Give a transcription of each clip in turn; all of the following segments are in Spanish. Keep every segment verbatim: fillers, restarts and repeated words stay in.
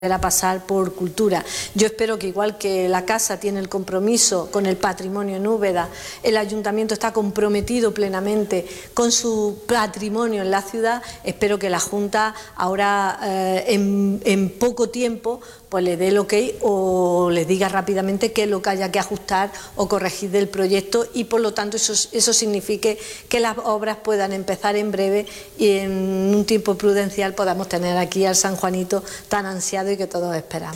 a pasar por cultura. Yo espero que, igual que la Casa tiene el compromiso con el patrimonio en Úbeda, el Ayuntamiento está comprometido plenamente con su patrimonio en la ciudad. Espero que la Junta ahora eh, en, en poco tiempo pues le dé el ok o le diga rápidamente qué es lo que haya que ajustar o corregir del proyecto, y por lo tanto eso, eso signifique que las obras puedan empezar en breve y en un tiempo prudencial podamos tener aquí al San Juanito tan ansiado y que todos esperamos.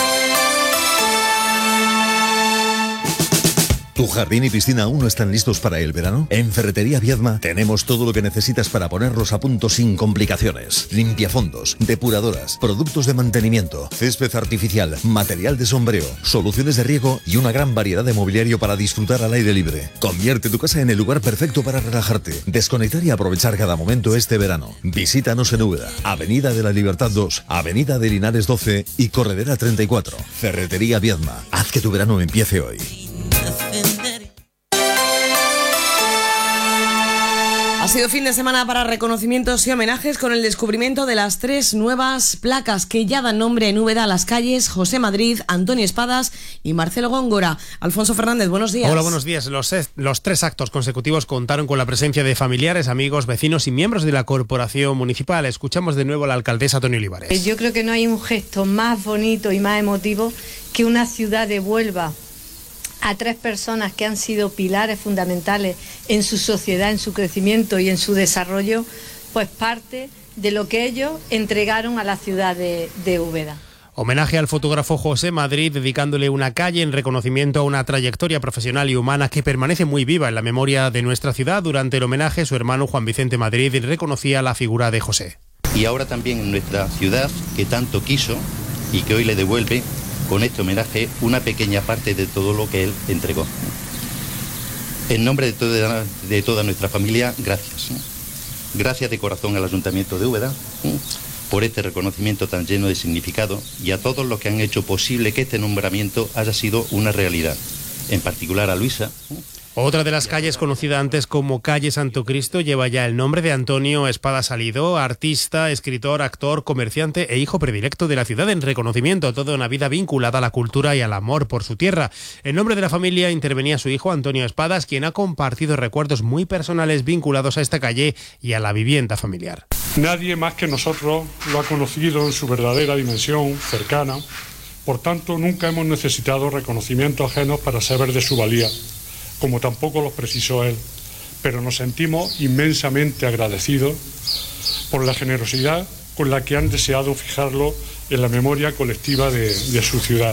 ¿Tu jardín y piscina aún no están listos para el verano? En Ferretería Viedma tenemos todo lo que necesitas para ponerlos a punto sin complicaciones. Limpiafondos, depuradoras, productos de mantenimiento, césped artificial, material de sombreo, soluciones de riego y una gran variedad de mobiliario para disfrutar al aire libre. Convierte tu casa en el lugar perfecto para relajarte, desconectar y aprovechar cada momento este verano. Visítanos en Úbeda, Avenida de la Libertad dos, Avenida de Linares doce y Corredera treinta y cuatro. Ferretería Viedma. Haz que tu verano empiece hoy. Ha sido fin de semana para reconocimientos y homenajes con el descubrimiento de las tres nuevas placas que ya dan nombre en Úbeda a las calles José Madrid, Antonio Espadas y Marcelo Góngora. Alfonso Fernández, buenos días. Hola, buenos días. Los, los tres actos consecutivos contaron con la presencia de familiares, amigos, vecinos y miembros de la corporación municipal. Escuchamos de nuevo a la alcaldesa Toni Olivares. Yo creo que no hay un gesto más bonito y más emotivo que una ciudad devuelva a tres personas que han sido pilares fundamentales en su sociedad, en su crecimiento y en su desarrollo, pues parte de lo que ellos entregaron a la ciudad de, de Úbeda. Homenaje al fotógrafo José Madrid, dedicándole una calle en reconocimiento a una trayectoria profesional y humana que permanece muy viva en la memoria de nuestra ciudad. Durante el homenaje, su hermano Juan Vicente Madrid reconocía la figura de José. Y ahora también en nuestra ciudad, que tanto quiso y que hoy le devuelve con este homenaje una pequeña parte de todo lo que él entregó. En nombre de toda, de toda nuestra familia, gracias. Gracias de corazón al Ayuntamiento de Úbeda por este reconocimiento tan lleno de significado, y a todos los que han hecho posible que este nombramiento haya sido una realidad. En particular a Luisa. Otra de las calles conocida antes como calle Santo Cristo lleva ya el nombre de Antonio Espada Salido, artista, escritor, actor, comerciante e hijo predilecto de la ciudad, en reconocimiento a toda una vida vinculada a la cultura y al amor por su tierra. En nombre de la familia intervenía su hijo Antonio Espadas, quien ha compartido recuerdos muy personales vinculados a esta calle y a la vivienda familiar. Nadie más que nosotros lo ha conocido en su verdadera dimensión cercana, por tanto nunca hemos necesitado reconocimientos ajenos para saber de su valía, como tampoco los precisó él, pero nos sentimos inmensamente agradecidos por la generosidad con la que han deseado fijarlo en la memoria colectiva de, de su ciudad.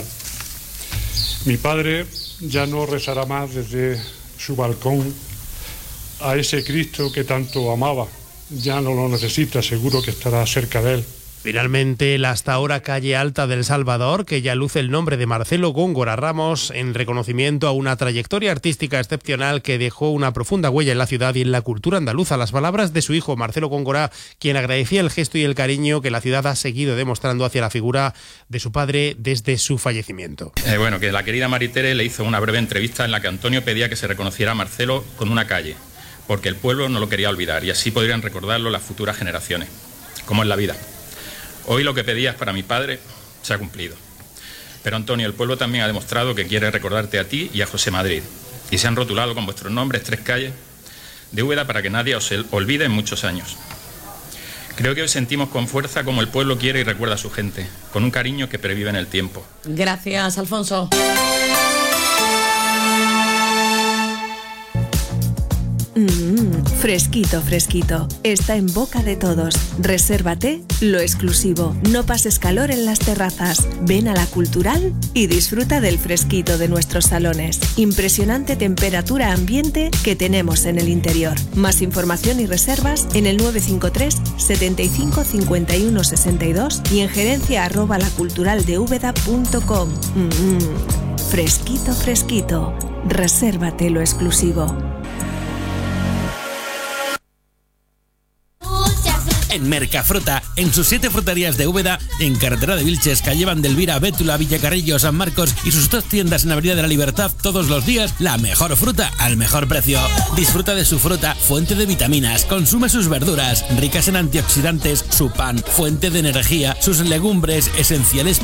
Mi padre ya no rezará más desde su balcón a ese Cristo que tanto amaba, ya no lo necesita, seguro que estará cerca de él. Finalmente, la hasta ahora calle Alta del Salvador, que ya luce el nombre de Marcelo Góngora Ramos, en reconocimiento a una trayectoria artística excepcional que dejó una profunda huella en la ciudad y en la cultura andaluza. Las palabras de su hijo Marcelo Góngora, quien agradecía el gesto y el cariño que la ciudad ha seguido demostrando hacia la figura de su padre desde su fallecimiento. Eh, bueno, que la querida Maritere le hizo una breve entrevista en la que Antonio pedía que se reconociera a Marcelo con una calle, porque el pueblo no lo quería olvidar y así podrían recordarlo las futuras generaciones, como en la vida. Hoy lo que pedías para mi padre se ha cumplido. Pero Antonio, el pueblo también ha demostrado que quiere recordarte a ti y a José Madrid. Y se han rotulado con vuestros nombres tres calles de Úbeda para que nadie os olvide en muchos años. Creo que hoy sentimos con fuerza como el pueblo quiere y recuerda a su gente, con un cariño que pervive en el tiempo. Gracias, Alfonso. Mmm, fresquito, fresquito. Está en boca de todos. Resérvate lo exclusivo. No pases calor en las terrazas. Ven a la Cultural y disfruta del fresquito de nuestros salones. Impresionante temperatura ambiente que tenemos en el interior. Más información y reservas en el nueve cinco tres, setenta y cinco, cincuenta y uno, sesenta y dos y en gerencia arroba laculturaldeúbeda punto com. Mmm, fresquito, fresquito. Resérvate lo exclusivo. en Mercafruta, en sus siete fruterías de Úbeda, en carretera de Vilches, calle Vandelvira, Bétula, Villacarrillo, San Marcos y sus dos tiendas en Avenida de la Libertad. Todos los días, la mejor fruta al mejor precio. Disfruta de su fruta, fuente de vitaminas. Consume sus verduras, ricas en antioxidantes, su pan, fuente de energía, sus legumbres esenciales